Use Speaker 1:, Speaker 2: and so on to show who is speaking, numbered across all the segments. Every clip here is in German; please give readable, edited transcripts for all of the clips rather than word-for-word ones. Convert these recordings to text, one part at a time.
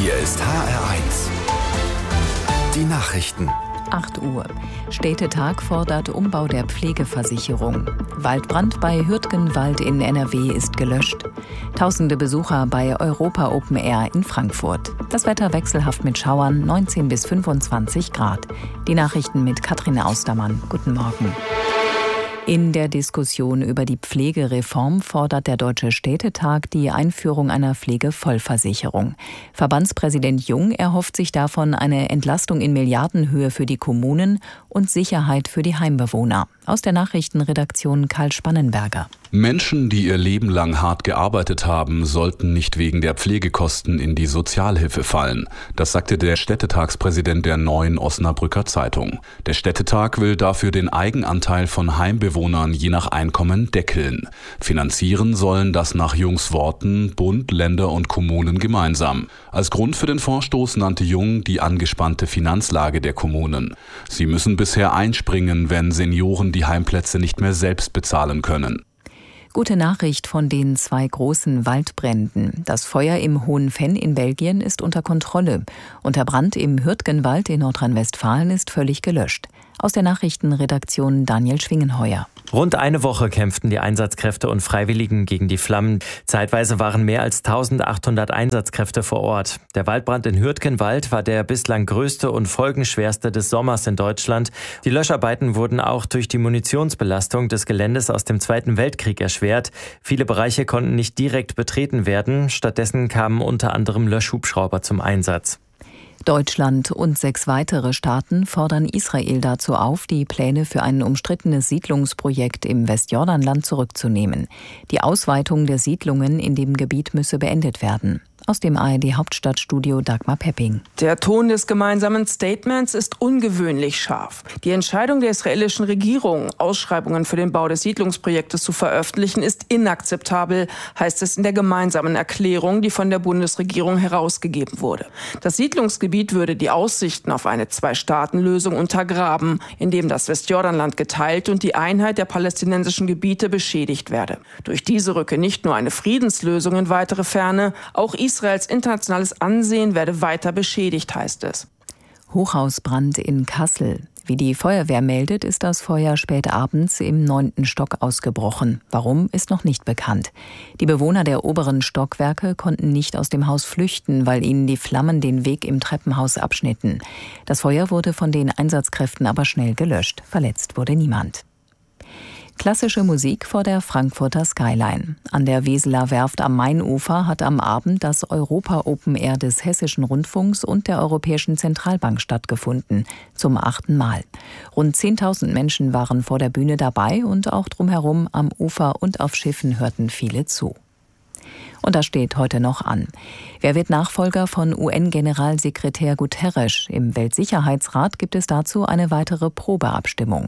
Speaker 1: Hier ist HR1. Die Nachrichten.
Speaker 2: 8 Uhr. Städtetag fordert Umbau der Pflegeversicherung. Waldbrand bei Hürtgenwald in NRW ist gelöscht. Tausende Besucher bei Europa Open Air in Frankfurt. Das Wetter wechselhaft mit Schauern, 19 bis 25 Grad. Die Nachrichten mit Katrin Austermann. Guten Morgen. In der Diskussion über die Pflegereform fordert der Deutsche Städtetag die Einführung einer Pflegevollversicherung. Verbandspräsident Jung erhofft sich davon eine Entlastung in Milliardenhöhe für die Kommunen und Sicherheit für die Heimbewohner. Aus der Nachrichtenredaktion Karl Spannenberger.
Speaker 3: Menschen, die ihr Leben lang hart gearbeitet haben, sollten nicht wegen der Pflegekosten in die Sozialhilfe fallen. Das sagte der Städtetagspräsident der Neuen Osnabrücker Zeitung. Der Städtetag will dafür den Eigenanteil von Heimbewohnern je nach Einkommen deckeln. Finanzieren sollen das nach Jungs Worten Bund, Länder und Kommunen gemeinsam. Als Grund für den Vorstoß nannte Jung die angespannte Finanzlage der Kommunen. Sie müssen bisher einspringen, wenn Senioren die Heimplätze nicht mehr selbst bezahlen können.
Speaker 2: Gute Nachricht von den 2 großen Waldbränden. Das Feuer im Hohenfenn in Belgien ist unter Kontrolle und der Brand im Hürtgenwald in Nordrhein-Westfalen ist völlig gelöscht. Aus der Nachrichtenredaktion Daniel Schwingenheuer.
Speaker 4: Rund eine Woche kämpften die Einsatzkräfte und Freiwilligen gegen die Flammen. Zeitweise waren mehr als 1800 Einsatzkräfte vor Ort. Der Waldbrand in Hürtgenwald war der bislang größte und folgenschwerste des Sommers in Deutschland. Die Löscharbeiten wurden auch durch die Munitionsbelastung des Geländes aus dem Zweiten Weltkrieg erschwert. Viele Bereiche konnten nicht direkt betreten werden. Stattdessen kamen unter anderem Löschhubschrauber zum Einsatz.
Speaker 2: Deutschland und 6 weitere Staaten fordern Israel dazu auf, die Pläne für ein umstrittenes Siedlungsprojekt im Westjordanland zurückzunehmen. Die Ausweitung der Siedlungen in dem Gebiet müsse beendet werden. Aus dem ARD-Hauptstadtstudio Dagmar Pepping.
Speaker 5: Der Ton des gemeinsamen Statements ist ungewöhnlich scharf. Die Entscheidung der israelischen Regierung, Ausschreibungen für den Bau des Siedlungsprojektes zu veröffentlichen, ist inakzeptabel, heißt es in der gemeinsamen Erklärung, die von der Bundesregierung herausgegeben wurde. Das Siedlungsgebiet würde die Aussichten auf eine 2-Staaten-Lösung untergraben, indem das Westjordanland geteilt und die Einheit der palästinensischen Gebiete beschädigt werde. Durch diese rücke nicht nur eine Friedenslösung in weitere Ferne, auch Israels internationales Ansehen werde weiter beschädigt, heißt es.
Speaker 2: Hochhausbrand in Kassel. Wie die Feuerwehr meldet, ist das Feuer spät abends im 9. Stock ausgebrochen. Warum, ist noch nicht bekannt. Die Bewohner der oberen Stockwerke konnten nicht aus dem Haus flüchten, weil ihnen die Flammen den Weg im Treppenhaus abschnitten. Das Feuer wurde von den Einsatzkräften aber schnell gelöscht. Verletzt wurde niemand. Klassische Musik vor der Frankfurter Skyline. An der Weseler Werft am Mainufer hat am Abend das Europa Open Air des Hessischen Rundfunks und der Europäischen Zentralbank stattgefunden, zum 8. Mal. Rund 10.000 Menschen waren vor der Bühne dabei und auch drumherum am Ufer und auf Schiffen hörten viele zu. Und das steht heute noch an. Wer wird Nachfolger von UN-Generalsekretär Guterres? Im Weltsicherheitsrat gibt es dazu eine weitere Probeabstimmung.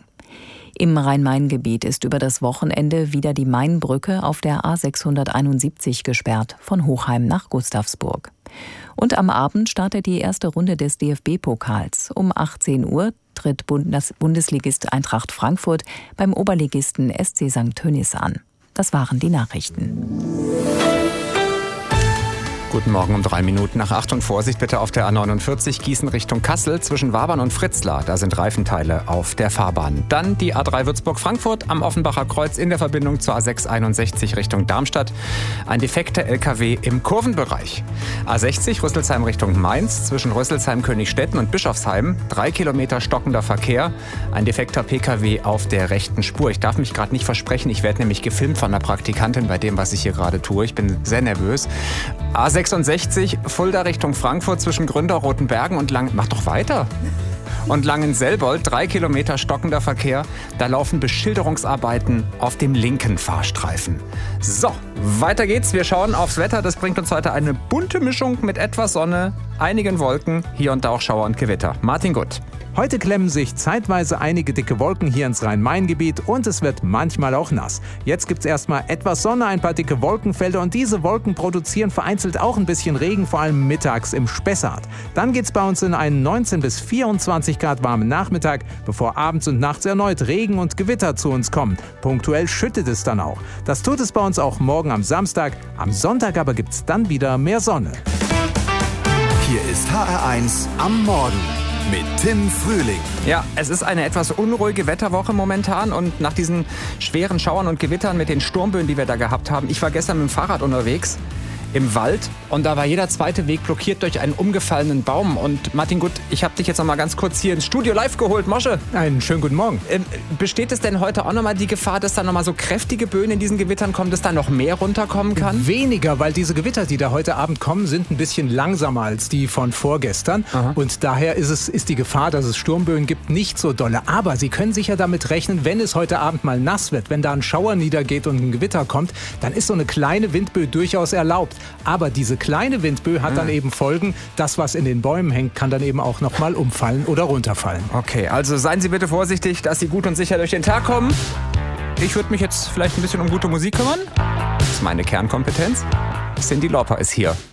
Speaker 2: Im Rhein-Main-Gebiet ist über das Wochenende wieder die Mainbrücke auf der A671 gesperrt, von Hochheim nach Gustavsburg. Und am Abend startet die erste Runde des DFB-Pokals. Um 18 Uhr tritt Bundesligist Eintracht Frankfurt beim Oberligisten SC St. Tönnies an. Das waren die Nachrichten.
Speaker 6: Guten Morgen um 3 Minuten nach 8 und Vorsicht bitte auf der A49 Gießen Richtung Kassel zwischen Wabern und Fritzlar. Da sind Reifenteile auf der Fahrbahn. Dann die A3 Würzburg-Frankfurt am Offenbacher Kreuz in der Verbindung zur A661 Richtung Darmstadt. Ein defekter LKW im Kurvenbereich. A60 Rüsselsheim Richtung Mainz zwischen Rüsselsheim, Königstetten und Bischofsheim. 3 Kilometer stockender Verkehr. Ein defekter PKW auf der rechten Spur. Ich darf mich gerade nicht versprechen. Ich werde nämlich gefilmt von einer Praktikantin bei dem, was ich hier gerade tue. Ich bin sehr nervös. A66 Fulda Richtung Frankfurt zwischen Gründerrotenbergen und Mach doch weiter. Und Langenselbold, 3 Kilometer stockender Verkehr. Da laufen Beschilderungsarbeiten auf dem linken Fahrstreifen. So, weiter geht's. Wir schauen aufs Wetter. Das bringt uns heute eine bunte Mischung mit etwas Sonne, einigen Wolken, hier und da auch Schauer und Gewitter. Martin Gutt.
Speaker 7: Heute klemmen sich zeitweise einige dicke Wolken hier ins Rhein-Main-Gebiet und es wird manchmal auch nass. Jetzt gibt's erstmal etwas Sonne, ein paar dicke Wolkenfelder und diese Wolken produzieren vereinzelt auch ein bisschen Regen, vor allem mittags im Spessart. Dann geht's bei uns in einen 19 bis 24 Grad warmen Nachmittag, bevor abends und nachts erneut Regen und Gewitter zu uns kommen. Punktuell schüttet es dann auch. Das tut es bei uns auch morgen am Samstag. Am Sonntag aber gibt's dann wieder mehr Sonne.
Speaker 1: Hier ist HR1 am Morgen mit Tim Frühling.
Speaker 6: Ja, es ist eine etwas unruhige Wetterwoche momentan und nach diesen schweren Schauern und Gewittern mit den Sturmböen, die wir da gehabt haben. Ich war gestern mit dem Fahrrad unterwegs im Wald und da war jeder zweite Weg blockiert durch einen umgefallenen Baum. Und Martin Gutt, ich habe dich jetzt noch mal ganz kurz hier ins Studio live geholt. Mosche.
Speaker 7: Einen schönen guten Morgen.
Speaker 6: Besteht es denn heute auch noch mal die Gefahr, dass da noch mal so kräftige Böen in diesen Gewittern kommen, dass da noch mehr runterkommen kann?
Speaker 7: Weniger, weil diese Gewitter, die da heute Abend kommen, sind ein bisschen langsamer als die von vorgestern.
Speaker 6: Aha.
Speaker 7: Und daher ist die Gefahr, dass es Sturmböen gibt, nicht so dolle. Aber Sie können sicher damit rechnen, wenn es heute Abend mal nass wird, wenn da ein Schauer niedergeht und ein Gewitter kommt, dann ist so eine kleine Windböe durchaus erlaubt. Aber diese kleine Windböe hat dann eben Folgen. Das, was in den Bäumen hängt, kann dann eben auch noch mal umfallen oder runterfallen.
Speaker 6: Okay, also seien Sie bitte vorsichtig, dass Sie gut und sicher durch den Tag kommen. Ich würde mich jetzt vielleicht ein bisschen um gute Musik kümmern. Das ist meine Kernkompetenz. Cyndi Lauper ist hier.